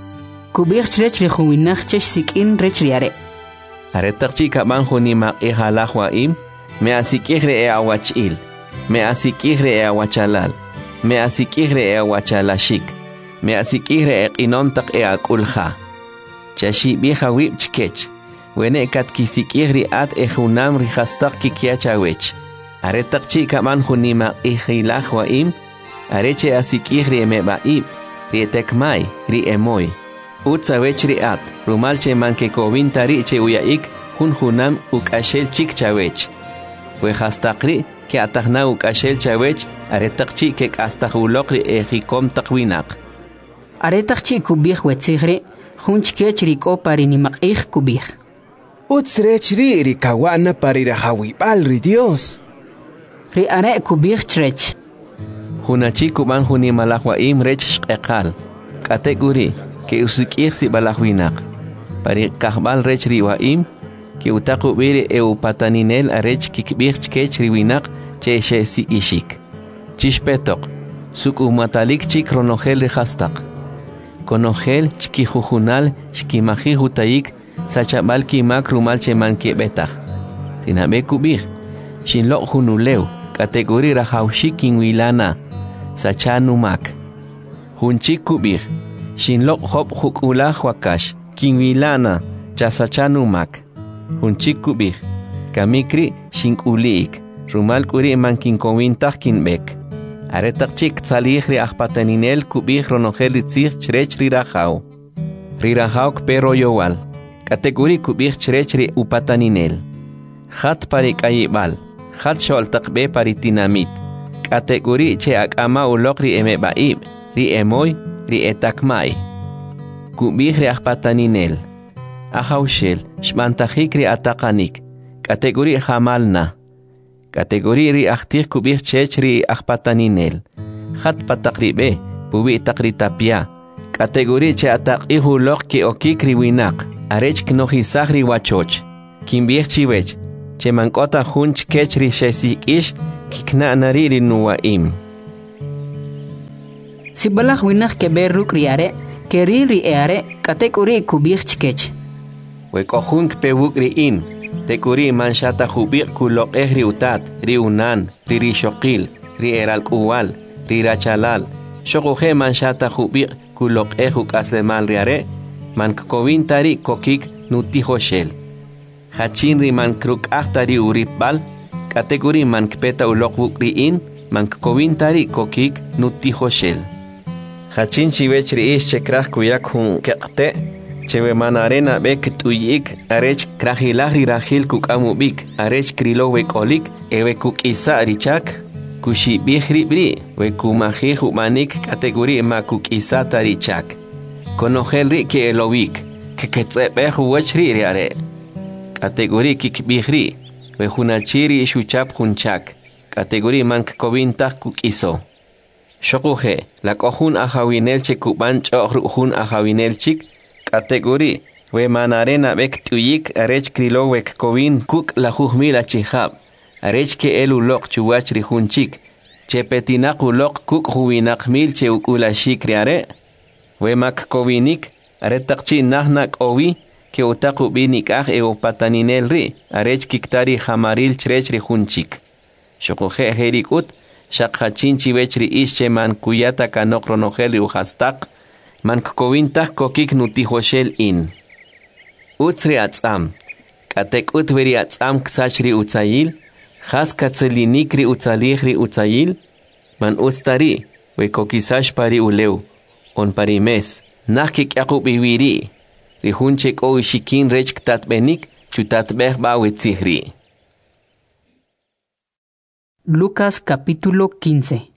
Kubir chrech rihunwinach chech sikin rechriare. Aretakchi kabanjo ni mak ihalahwaim. Me asikihre awachil. Me asikihre awachalal. Me asikihre awachalashik. Me asikihre inontak akulha. Chashi biha wib chkech. Wene kat kisikihri at ehunam rihastak kikiachawech. Aretakchi kabanjo ni mak ihilahwaim. Areche asikihre mebaib. Rietekmai, riemoy. Utsawech riat, rumalche manke kovintari che uyaik, hunam ukashel chik chawech. Wehastakri, ke atahna ukashel chawech, aretakchi ke astahulokri ejikom takwinak. Aretakchi kubich wetzigre, hunchkech riko parinimak kubich. Utsrech ri rikawana parirahawibal ri Dios. Ri are kubich trech. Hunachi kuban huni malahwaim rech shqeqal. Kategori ke usikir si balahwinak. Pari kahbal rech riwaim ke utaku biri pataninel arech kikbir chkech riwinak che si ishik. Chishpetok suku matalik chik ronogel rihastak. Konogel chkihujunal shkimahi hutaik sachabal kimak rumal cheman kebetak. Rinabe kubir shinlok hunuleu kategori rahawshikin wilana. Sachanumak. Hunchik kubir. Shinlok hop hukula wakash. Kinwilana. Chasachanumak. Hunchik kubir. Kamikri shinkulik. Rumal kuri man kinkowintak kinbek. Aretakchik tsalihri ahpataninel kubir ronogel itzir chrech rirahau. Rirahau pero yowal. Kategori kubir chrechri upataninel. Hat parik ayibal. Hat sholtakbe paritinamit. Kategori che akama ulok ri emebaib, ri emoy, ri etakmai. Kubih ri ahpataninel. Ahaushel, shmantajik ri atakanik. Kategori hamalna. Kategori ri ahtir kubih chech ri ahpataninel. Hat patakribe, pubi takritapia. Kategori che atakih ulok ke okik ri winak. Arech knohisah ri wachoch. Kimbih chiwech. che mankota hunch kechri shesik ish kikna nariri nuwaim. Si balak winak keberuk riare, keriri eare, katekuri kubik chkech. Wekohun kpewuk riin, tekuri manshata hubik kulok ri utat, ri unan, ri shokil, ri eral kuwal, ri rachalal. Shokuhe manshata hubik kulok huk aslemal riare, man kovin tari kokik nuti hoshel. Hachin ri man kruk ahtari uripbal, kategori man kpeta ulok wuk riin, man kovin tari kokik nuti hoshel. Hachin chivech riish chekrach kuyak hun kekte, chewe manarena bek tuyik, arech krahilahri rahil kuk amubik, arech krilo wekolik, ewe kuk isa richak, kushi bihri bri, we kumahi humanik kategori ma kuk isa tarichak. Konohelri ke elowik, ke ketsepe huwachri riare. Kategori kik bihri, we hunachiri shuchap hunchak, kategori mank kovintak kuk iso. Shokuhe, la kohun ahawinel chekuban chohun ahawinel chik, kategori, we manarena bek tuyik arech krilo wek kovin kuk la huhmila chihab, arech ke elu lok chuwachri hunchik, chepetinak ulok kuk huwinak mil che ukula shikriare, we mak kovinik, aretakchi nahnak owi, ke utaku binik pataninel ri, arech kiktari hamaril chrechri hunchik. Shokuhe herikut, Shakachin chivechri ische man kuyata kanok ronoheli uhastak, man kovintak kokik nutihoshel in. Utsri atzam, katek utveri atzam ksachri utzayil, has katzelinikri utzalihri utzayil, man ustari, we kokisash pari uleu, on parimes, nakik yakub iwiri, rihunchek o ishikin rech ktatbenik, chutatbeh bawetzihri. Lucas capítulo 15.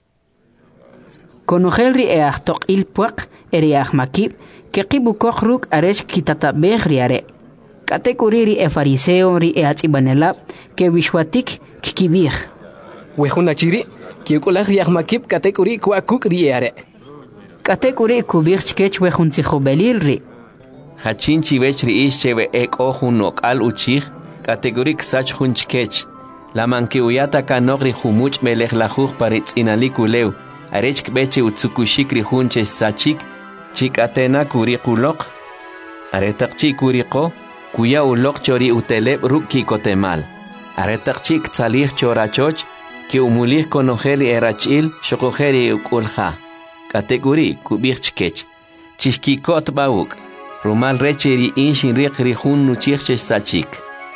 Conojelri eachtok ilpuak eriachmakib, que kibukohruk aresh kitatabeh riare. Katekuriri e fariseo ri eatzibanelab, que wishwatik kikibih. Wehunachiri, que ukulach riachmakib katekuri kuakuk riare. Katekuri kubih chkech wehuntzihobelil ri. Hachin chivechri ischewe ek ohunok al uchich, kategorik sach hunchkech. La mankiuyata kanogri humuch melech lajuj paritz inalikuleu, arech kbeche utsukushikri hunche sachik, chik atena kurikulok, aretak chik kuriko, kuya ulok chori uteleb ruki kotemal, aretak chik tzalih chorachoch, ki umulih konojeli erachil, shokojeri ukulha, kategori kubich chkech, chishkikot bauk, rumal recheri inshin rikri hun nuchich sachik,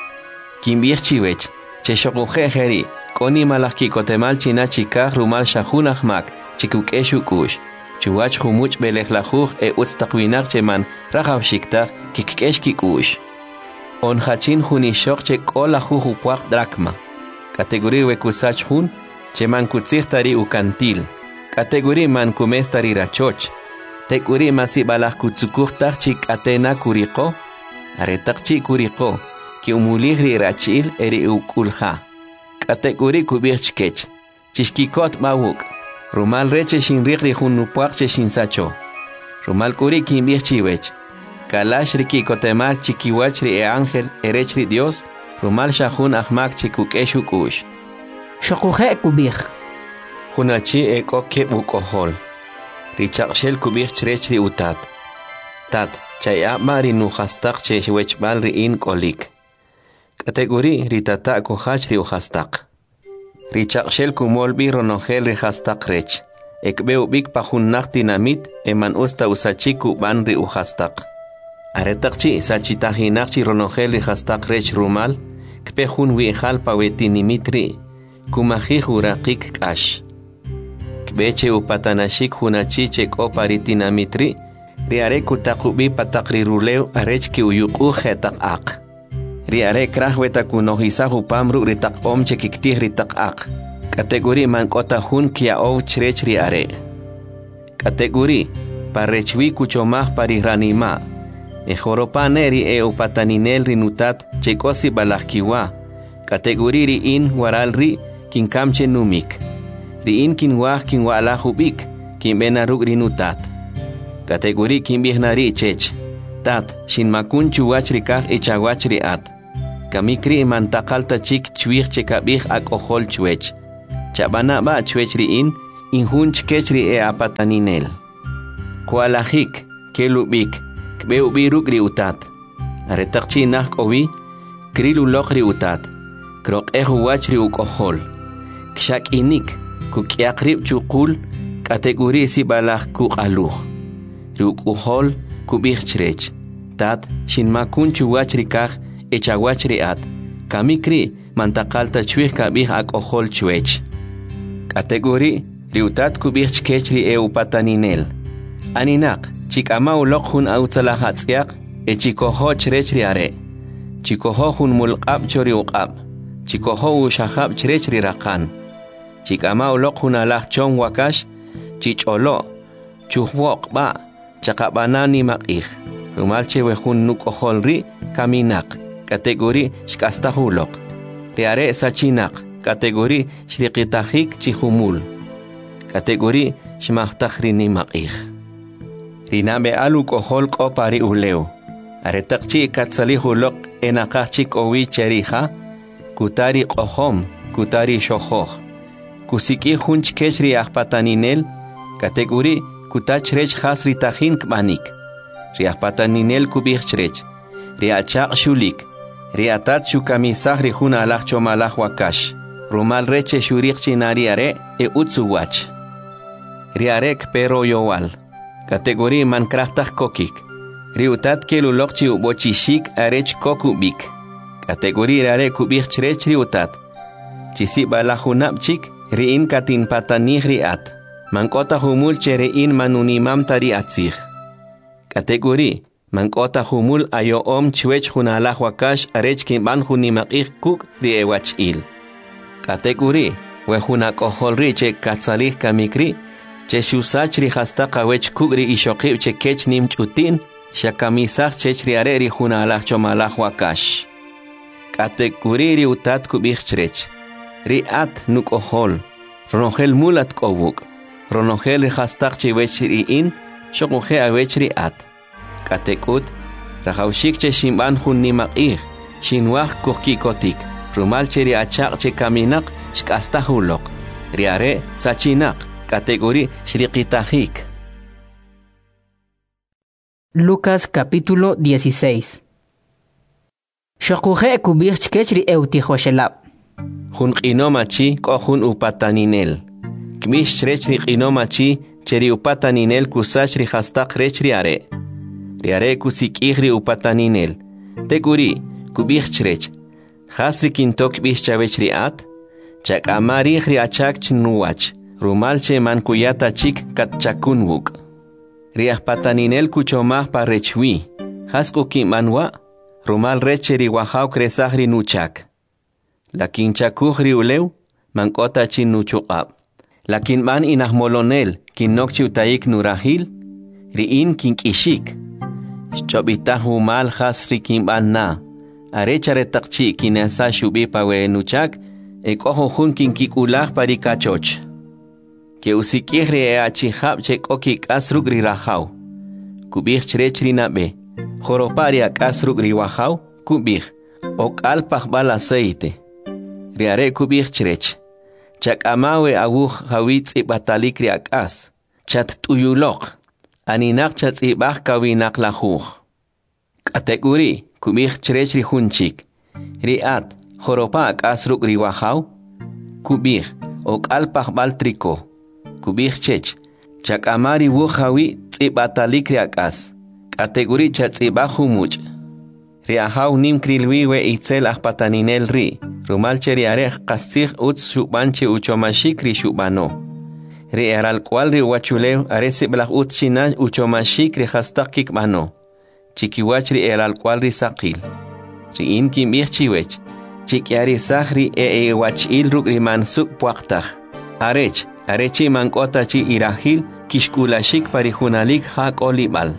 kimbich chiwech, Cheshokujeheri, koni malaki kotemal chinachikah rumal shahunahmak, chikukeshukush, chuach humuch belejlajuj utztakwinak cheman rajabshiktak kikeshkikush. On hachin hunishok che kolajuj upuak drakma. Kategori wekusach hun, cheman kutsihtari ukantil. Kategori man kumestari rachoch. Tekuri masibalaj kutsukuhtak chik atena kuriko, aretak chik kuriko. Ki umulihri rachil eri ukulha. Kategori kubirchkech. Chishkikot mawuk. Rumal reche shinrikri hunupuakche shinsacho. Rumal kuri kimbirchiwech. Kalash riki kotemal chikiwachri ángel erechri Dios. Rumal shahun ahmak chikukeshukush. Shokuhe kubir. Hunachi ekoke ukohol. Richakshel kubirchrechri utat. Tat, chaya mari nuhastak cheshwechbal riin kolik. Kategori ritata kohach ri uhastak. Richakshel kumolbi ronogel ri hastak rech. Ekbeu bik pahunnak dinamit eman usta usachiku ban ri uhastak. Aretakchi sachitahinakchi ronogel ri hastak rech rumal, kpehun wihal pawetinimitri, kumahi hurakik kash. Kbeche upatanashik hunachichek oparitinamitri, riare kutakubi patakri ruleu arech ki uyuku hetak ak. Riare krahweta kunohisahu pamru ritak omche kiktih ritak ak. Kategori man kota hun kia ou chrech riare. Kategori parechwi kuchomah pariranima. Ejoropaneri upataninel rinutat chekosi balahkiwa. Kategori ri in waral ri kinkamche numik. Ri in kinwah kinwalahubik kinbenaruk rinutat. Kategori kinbihnari chech. Tat shinmakun chuwachrikah ichawachri at. kamikri mantakalta chik chwich chekabih akojol chwech. Chabana ba chwech riin inhun chkechri apataninel. Kualahik, kelubik, kbeubiruk riutat. Aretakchi nak owi, krilulok riutat. Krok wach riukojol. Kshak inik, kukiakrib chukul, kategori si balah kukaluh. Riukojol, kubih chrech. Tat, shinmakun chuwach rikah, echawach riat. Kamikri, mantakalta chwich kabih akojol chwech. Kategori, riutat kubih chkechri upataninel. Aninak, chikama ulok hun autzalahatzyak, chikoho chrech riare. Chikoho hun mulqab chori uqab. Chikoho ushahab chrech rirakan. Chikama ulok hun alah chong wakash, chicholo, chuhwok ba, chakabanani makih. Rumalche wehun nukohol ri, kaminak. Kategori, shkastahulok. Riare sachinak. Kategori, shriqitahik chihumul. Kategori, shmahtahrini makih. Rinabe alu kohol ko pari uleo. Aretakchi katsalihulok enakachik owi cheriha, kutari kohom, kutari shohoh. Kusiki hunch kechri ahpataninel, kategori kutachrech hasri tahin kmanik. Riahpataninel kubichrech, riachak shulik, riatat shukamisahri hun alach chomalach wakash. Rumal reche shurik chinariare utsuwach. Riarek pero yowal. Kategori mankraftak kokik. Riutat kelulokchi ubochishik arech kokubik. Kategori rare kubik chrech riutat. Chisi balahunapchik riin katin patanih riat. Mankota humul cherein manunimam tariatzich. Kategori mankota humul ayoom chwech hunalah wakash arech kimban hunimakik kuk riewachil. Kategori wehunakohol riche katsalih kamikri. Cheshusachri hasta kawech kugri ishokib chekech nim chutin, shakamisach chechriare ri hunalah chomalah wakash. Kategori ri utat kubich chrech. Ri at nukohol. Ronogel mulat kobuk. Ronogel ri hastak chewech ri in, shokuhe awech ri at. Katekut, rahaushik cheshimban hun nimakih, shinwach kuhkikotik. Rumal cheri achak chekaminak, shkastahulok. Riare sachinak. Kategori shriqitahik. Lucas capítulo 16. Shokuje kubich chkechri eutihoshelab. Hun qinomachi kohun upataninel. Kmish chrechri qinomachi cheri upataninel kusachri hastak rechri are. Riare kusikihri upataninel. Teguri kubich chrech. Hasri kintok bish chavechri at. Chak amarihri achak chnuwach. Rumalche mankuyata chik katchakunwuk. Riahpataninel kuchomah parechwi. Hasku kimanwa. Rumal recheri wahau kresahri nuchak. Lakin chakuhri uleu. Mankota chin nuchukab. Lakin man inahmolonel. Kinokchi utaik nurahil. Riin kinkishik. Chobitahu mal hasri kimban na. Arechare takchi kinasa shubi pawe nuchak. Ekoho hun kinkikulah parikachoch. Que usikihri achihab chekoki kasrugri rahau. Kubih chrechri nabe. Joroparia kasrugri wahau. Kubih. Ok alpah bal aceite. Riare kubih chrech. Chak amawe aguh hawitz ibatalikri akas. Chat tuyulok. Aninak chat ibah kawinak lahuh. Kategori kubih chrechri hunchik. Riat. Joropa kasrugri wahau. Kubih. Ok alpah bal triko. Kubich chech. Chak amari wuhawi tzibatalik riakas. Kategori chat tzibahumuch. Riahau nim krilwiwe itzel ahpataninel ri. Rumalche riarech kasich utz shubanche uchomashik ri shubano. Riaral cual ri wachulew aresi blah utz shina uchomashik ri hastakik mano. Chikiwach ri eral cual ri sakil. Ri in kimich chiwech. Chikiari sahri wachil ruk ri mansuk puaktach. Arech. Arechi mankota chi irahil kishkulashik parihunalik hak olibal.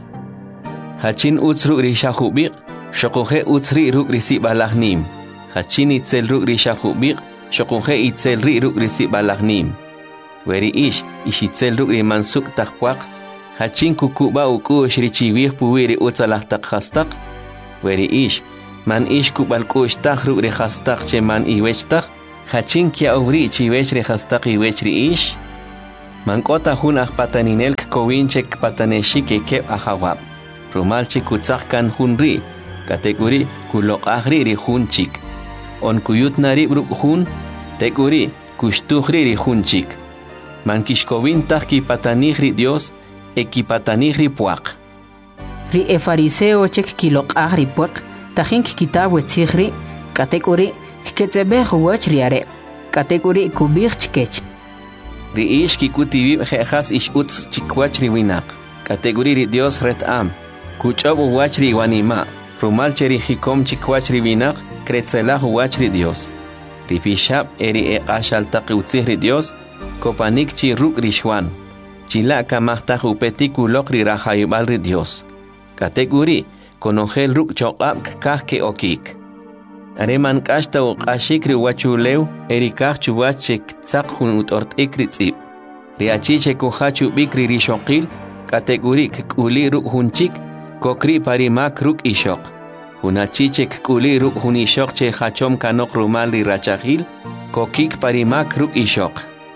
Hachin utsruk rishahubik, shokuhe utsri ruk risi balahnim. Hachin itzel ruk rishahubik, shokuhe itzel ri ruk risi balahnim. Weri ishitzel ruk rimansuk takpuak, hachin kukuba uku shrichiwih puwiri utsalah takhastak. Weri man ishku balkushtak ruk rehastak che man iwechtak, hachin kia uri chiwech rehastak iwech ri ish. Man kota hun pataninel kowinchek pataneshike kep ahawab. Rumalchi kutzakkan hun ri, kategori kulok ahri ri hun chik. On kuyut nari bruk hun, teguri kushtuhri ri hun chik. Man kishkowintak ki patanihri Dios, ekipatanihri puak. Ri e fariseo chek kilok ahri puak, tajin kitab wetzihri, kategori ketzebeh wach riare, kategori kubich chkech. Ri ish kikutibib jejas ish utz chikwach riwinak, kategori ri Dios retam, kuchob wach riwanima, rumal cheri hikom chikwach riwinak, kretzelah wach ri Dios. Ri pishab eri e ashaltaq utzih ri Dios, kopanik chi ruk rishwan, chila kamahtaj upetik ulok ri rahayubal ri Dios. Kategori konongel ruk chokab kahke okik. Areman kashta o kashikri wachulew erikach chuwachek tsakhun utort ikritzib. Riachiche kuhachu bikri rishokil kategori kuli ruk hunchik kokri parimak ruk ishok. Hunachiche kuli ruk hunishok che hachom kanok rumal ri rachahil kokik parimak ruk ishok.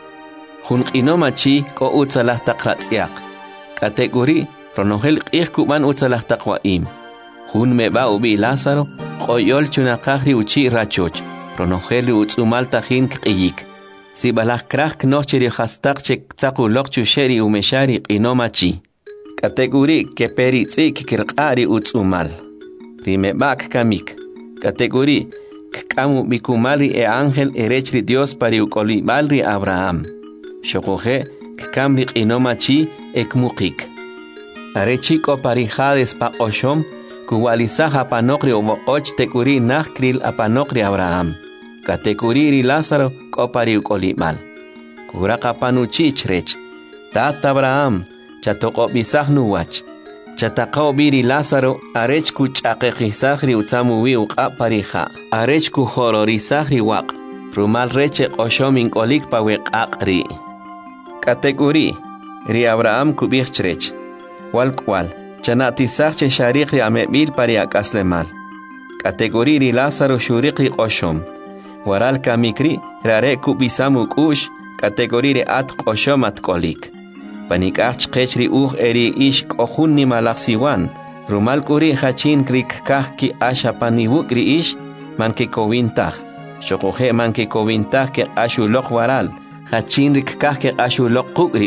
Hun inomachi ko utsalah takratsiak. Kategori ronogel kuban utsalah takwaim. Hun meba ubi Lázaro, qoyol chunakahri uchi rachoch, ronogeli utsumal tajin kiyik. Si balah krak nocheri hastak chek tsakulok chusheri umeshari inomachi. Kategori keperi tsik kirqari utsumal. Rimebak kamik. Kategori kkamu bikumali e ángel erechri Dios pari ukolibalri Abraham. Shokoje kkamri inomachi ekmukik. Arechiko pari hades pa oshom, kuwalisah apanokri omoch tekuri nakril apanokri Abraham. Katekuri Lázaro kopari ukolimal. Kuraka panuchichrech. Tata Abraham, chatoko bisah nuwach. Chatakao biri Lázaro, arech kuchakekisahri utsamuwi ukaparija. Arech kuhororisahri wak. Rumal reche oshomin kolik pawek akri. Katekuri, ri Abraham kubichtrech. Walkwal. Chanatisach che shariqri amebil pari akaslemal. Kategori ri Lázaro shuriqri qoshom. Waral kamikri rare kubisamu kush kategori ri at qoshom at kolik. Panikach qechri eri ish qohun ni malaksiwan. Rumal kuri hachin krik kahki asha panibukri ish manke kowintach. Shokoje manke kowintach ke ashulok waral. Hachin rik kahke ashulok kukri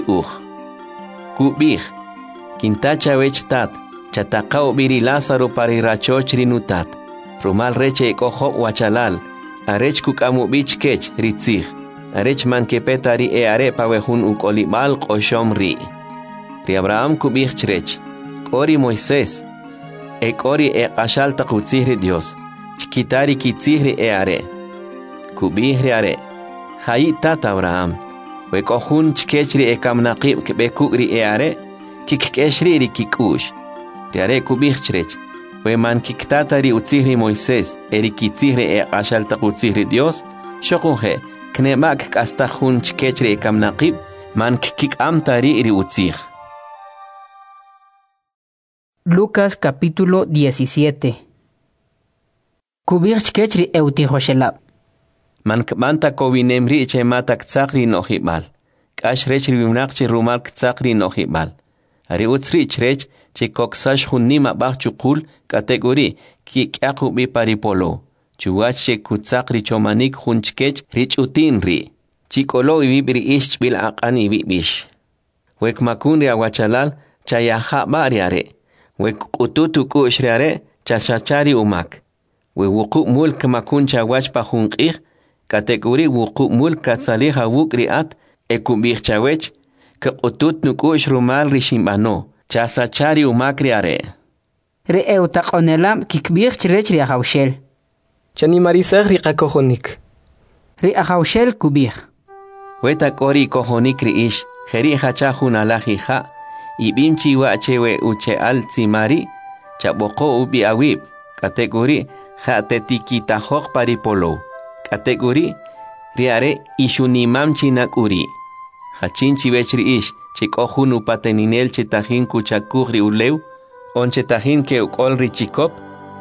Kubih. Kintacha wechtat, chatakao biri Lázaro pari rachochri nutat. Rumal reche koho wachalal, arech kukamu bich kech ritzich, arech mankepetari e are pawehun ukolimal qoshom ri. Ri Abraham kubich chrech, kori Moisés, e kori e qashalta kutzihri Dios, chkitari kitzihri e are. Kubihri are, hayi tata Abraham, we kohun chkechri e kamnaqib kebekugri e are, kikeshri ri kikush. Riare kubichtrech. We man kiktatari utzihri Moisés, eri kitzihri e ashalta utzihri Dios, shokunje, knemak kastajun chkechri e kamnaqib, man kikamtari ri utzih. Lucas capítulo 17. Kubich chkechri eutihoshelab. Man kmanta kovinemri che matak tsakri nohibal. Kash rechri vimnaqchi rumal tsakri nohibal. Ari utsri chrech che koksash hunnima bachukul kategori ki kyaku bi paripolo. Chuach che kutsakri chomanik hunchkech rich utinri. Chikolo ibibri ish bil aqani bibish. Wek makunri awachalal chayaha bariare. Wek ututu kushriare chashachari umak. We wuku mulk makuncha wachpa hunqih kategori wuku mulk katsaliha wukriat ekubich chawech que utut nukush rumal rishimbano, chasachari umakriare. Re eutaqonelam kikbich rechri ahaushel. Chani marisach ri qakohonik. Re ahaushel kubich. Weta kori kohonik ri ish, jeri hachahun alajija, ibimchi wachewe uche al tsimari, chaboko ubi awib, kategori jatetikita hok paripolo, kategori riare ishunimam chinakuri. Hachinchi vechri ish, chikohun upateninel chetajin kuchakugri ulew, on chetajin ke ukolri chikop,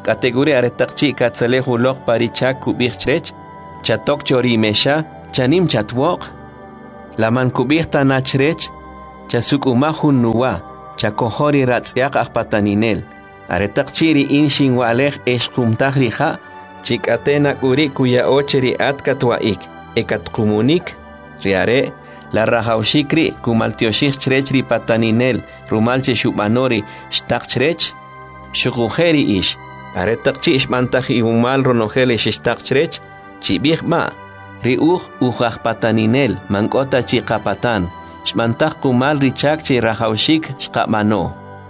categori aretaqchi katsalehu loq parichak kubichrech, chatok chori mesha, chanim chatwok, laman kubihta nachrech, chasukumahun nuwa, chakohori ratsiak akpataninel, aretaqchiri inshin walech eshkumtahrija, chikatena kuri kuya ocheri atkatwaik, ekatkumonik, riare, la rajaushikri kumaltioshik chrechri pataninel, rumalche shubanori, shtakchrech, shukujeri ish, aretaqchi ishmantaji umal ronojele shtakchrech, chibihma, riuj ujaj pataninel, mankota chikapatan, shmantaj kumal richakchi rajaushik shkamano.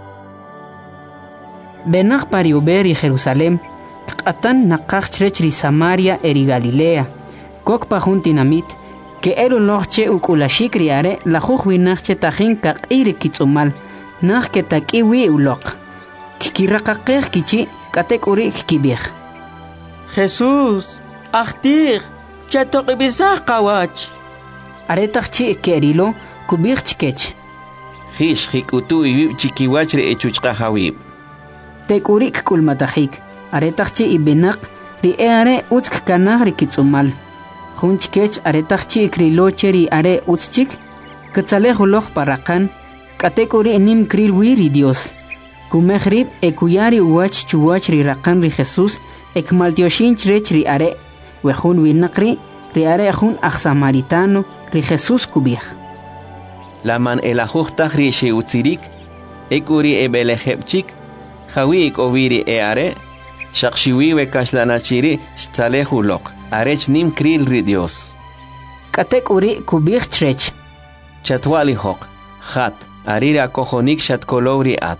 Benach pariuber y Jerusalem, Atan nakach chrechri Samaria eri Galilea, kok pajuntinamit, que elu noche ukulashik riare la jujwinachche tajin kak iri kitsumal, nach que takiwi ulok. Kikirakakej kichi, katek uri kibij. Jesús, achtir, chatokibizah kawach. Aretachchi kerilo, kubij chikech. Hish hikutu ibib chikiwachre echuchkahawib. Tek urik kulmatahik, aretachchi ibenak, riare utsk kanah rikitsumal. Junchkech aretachchi kriloche ri are utschik, katzalejuloj parakan, katekuri nim kril wiri Dios. Kumehrib ekuyari uwach chuwach ri rakan ri Jesús, ekmaltioshin chrech ri are, wejun winakri, ri are jun samaritano, ri Jesús kubij. Laman elajuhtaj ri sheutzirik, ekuri ebelejepchik, jawi ikowiri are, shakshiwiwe kashlanachiri shtzalejulok. Arech nim kril ri Dios. Katek uri kubij chrech. Chatwali hok, hat, arira kohonik shatkolowri at.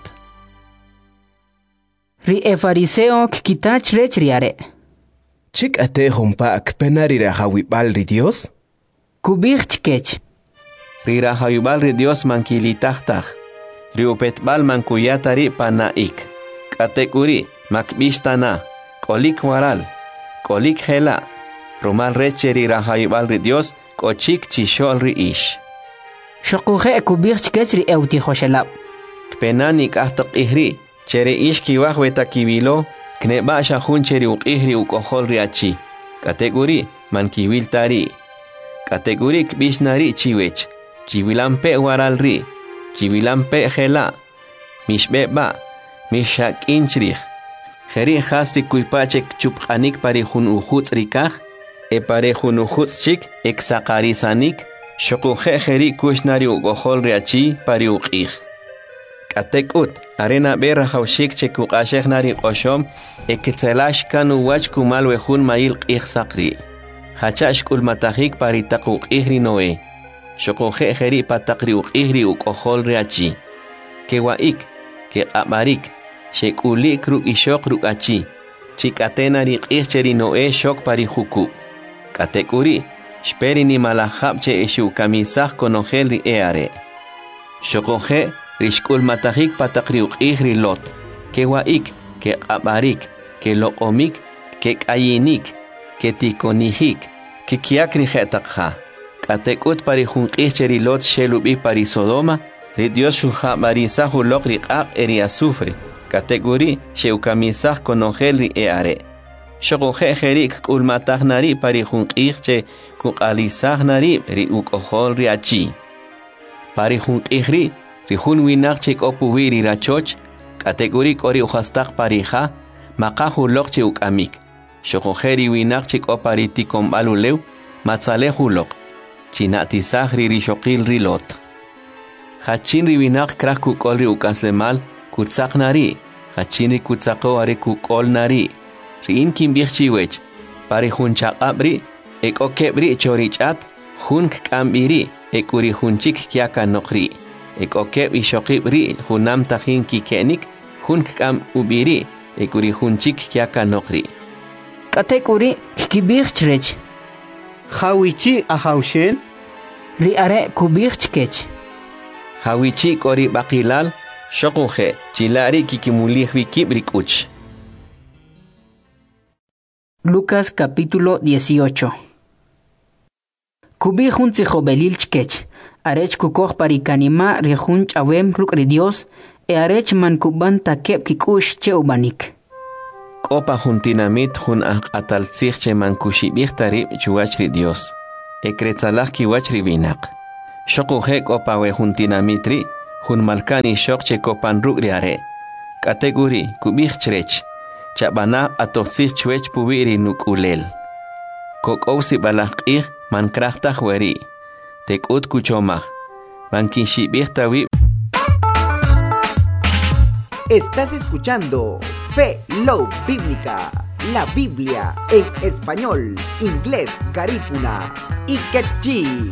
Ri fariseo kita chrech riare. Chik ate humpa akpenari rahawibal ri Dios? Kubij chkech. Ri rahawibal ri Dios mankilitahtah. Ri upetbal mankuyatari panaik. Katek uri makbishtana. Kolik waral. Kolik hela. Romal recheri rahayibal ri Dios, kochik chishol ri ish. Shokuje kubij chkech ri euti hoshelab. Kpenanik ahtok ihri, chere ish kiwah weta kibilo, kneba shahun cheri ukihri ukohol ri achi. Kategori man kiwil tari. Kategori kbishnari chiwech, chiwilampe waral ri, chiwilampe hela, mishbeba, mishak inchrich. Jeri hasri kuipachek chuphanik pari hun uhuts rikah, e pare junujutzchik exakarisanik shokuje jeri kushnari ugohol riachi pari uqij. Katekut arena berra haushik chekuqashek nari qoshom ekitselash kanu wach kumal wejun mail qij sakri. Hachash kulmatahik pari taquqijri noe. Shokuje jeri pataqri uqijri ugohol riachi. Kewaik, ke abarik, shekulik ru ishok ru achi. Chikatena ri qij cheri noe shok pari huku. Katekuri, speri ni malahapche eshu kamisah konogel ri eare. Shokoje, rishkul matahik patakri uqihri lot. Ke waik, ke abarik, ke loomik, ke kayinik, ke tikonihik, ke kiakri jetakha. Katekut pari junqih cheri lot shelubi pari Sodoma, ri Dios shuha marisah ulok ri qaq eri azufre. Katekuri, sheu kamisah konogel ri eare. Shokoje jerik kulmatah nari pari junqihche kukalisah nari ri ukohol ri achi. Pari junqihri ri jun winakche kopuwiri rachoch, kategori kori uhastak parija, makahu lokche ukamik. Shokoje ri winakche kopari tikombalulew, matzalehu lok, chinatisah ri shokil ri lot. Hachin ri winak krak kukol ri ukaslemal, kutsak nari, hachin ri kutsako ari kukol nari. Rin kimbichiwech, pari hunchak abri, ek okebri chorichat, hunk kambiri, ek uri hunchik kiaka nokri, ek okeb ishokibri, hunam tahin kikenik, hunk kam ubiri, ek uri hunchik kiaka nokri. Katek uri kibich chrech. Hawichi ahaushel. Ri are kubich chkech. Hawichi kori bakilal, shokuje, chilari kikimulih wikibrik uch. Lucas capítulo 18. Kubi jun tzijobelil chkech, arech kukoh parikanima rejun chawem ruk ri Dios, e arech man kuban takep kikush che ubanik. Kopa juntinamit jun ataltzich mankushibih tarib chuachri Dios. Ekretzalach kiwachri binak. Shokuhe kopa we juntinamitri jun malkani shokche kopan rugri are. Kategori kubih chrech. Chabana atoxich chwech pubiri nukulel. Kokousi balakih mankrahtah weri. Tekut kuchomah. Mankishibih tawi. Estás escuchando Fe Love Bíblica, la Biblia en español, inglés, garífuna y quechí.